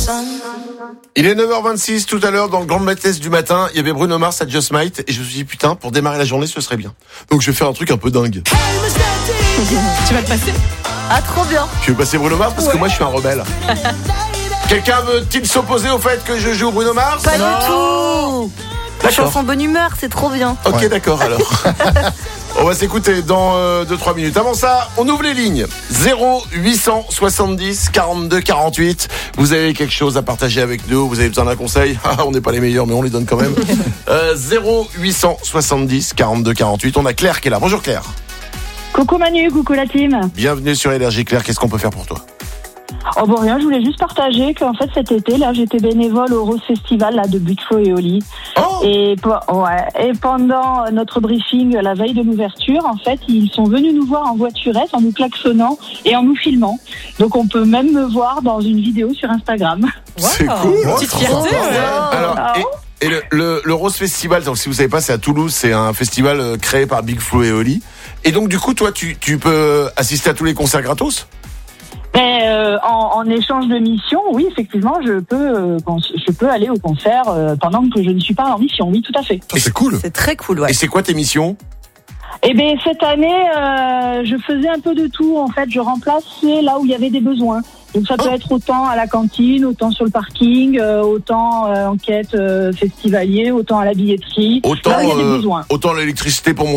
Il est 9h26 tout à l'heure dans le Grand Mathès du matin. Il y avait Bruno Mars à Just Might et je me suis dit putain, pour démarrer la journée ce serait bien. Donc je vais faire un truc un peu dingue. Tu vas le passer? Ah, trop bien. Tu veux passer Bruno Mars parce que moi je suis un rebelle. Quelqu'un veut-il s'opposer au fait que je joue Bruno Mars? Pas du tout. D'accord. Chanson bonne humeur, c'est trop bien. Ok, d'accord alors. On va s'écouter dans 2-3 minutes. Avant ça, on ouvre les lignes. 0870 42 48. Vous avez quelque chose à partager avec nous? Vous avez besoin d'un conseil? On n'est pas les meilleurs, mais on les donne quand même. 0870 42 48. On a Claire qui est là. Bonjour Claire. Coucou Manu, coucou la team. Bienvenue sur Énergie. Claire, qu'est-ce qu'on peut faire pour toi? Oh bon rien, je voulais juste partager qu'en fait cet été là j'étais bénévole au Rose Festival là de Bigflo et Oli. Oh Et pendant notre briefing la veille de l'ouverture, en fait ils sont venus nous voir en voiturette en nous klaxonnant et en nous filmant. Donc on peut même me voir dans une vidéo sur Instagram. C'est Wow. cool. Petite fierté, ouais. Alors, et le Rose Festival, donc si vous savez pas, c'est à Toulouse, c'est un festival créé par Bigflo et Oli. Et donc du coup, toi, tu peux assister à tous les concerts gratos? En échange de mission, oui, effectivement, je peux aller au concert pendant que je ne suis pas en mission. Oui, tout à fait. Et c'est cool. C'est très cool, ouais. Et c'est quoi tes missions? Eh bien, cette année, je faisais un peu de tout. En fait, je remplaçais là où il y avait des besoins. Donc, ça peut être autant à la cantine, autant sur le parking, autant en quête festivalier, autant à la billetterie. Autant là où il y a des besoins. Autant l'électricité pour